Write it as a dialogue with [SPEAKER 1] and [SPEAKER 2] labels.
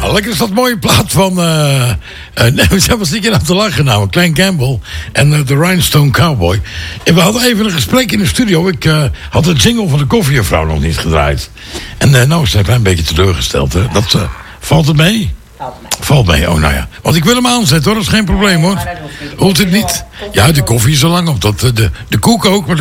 [SPEAKER 1] lekker is dat mooie plaat van... nee, we was niet aan te lachen nou. Klein Campbell en de Rhinestone Cowboy. En we hadden even een gesprek in de studio. Ik had het jingle van de koffiejuffrouw nog niet gedraaid. En nou is hij een klein beetje teleurgesteld. Hè? Dat, valt het mee? Valt mee, oh nou ja. Want ik wil hem aanzetten hoor, dat is geen probleem hoor. Hoort het niet? Ja, de koffie is al lang op. De koek ook, maar